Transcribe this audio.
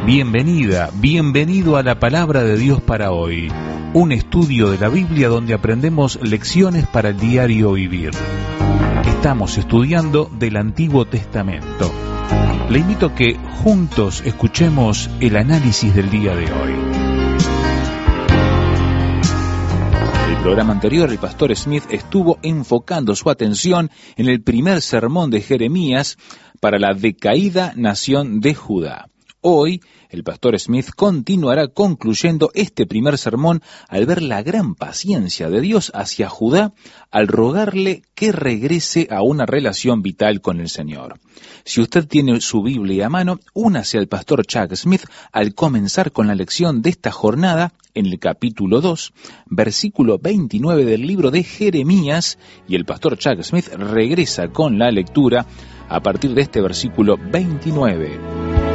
Bienvenida, bienvenido a la Palabra de Dios para hoy, un estudio de la Biblia donde aprendemos lecciones para el diario vivir. Estamos estudiando del Antiguo Testamento. Le invito a que juntos escuchemos el análisis del día de hoy. En el programa anterior, el pastor Smith estuvo enfocando su atención en el primer sermón de Jeremías para la decaída nación de Judá. Hoy, el pastor Smith continuará concluyendo este primer sermón al ver la gran paciencia de Dios hacia Judá al rogarle que regrese a una relación vital con el Señor. Si usted tiene su Biblia a mano, únase al pastor Chuck Smith al comenzar con la lección de esta jornada en el capítulo 2, versículo 29 del libro de Jeremías, y el pastor Chuck Smith regresa con la lectura a partir de este versículo 29.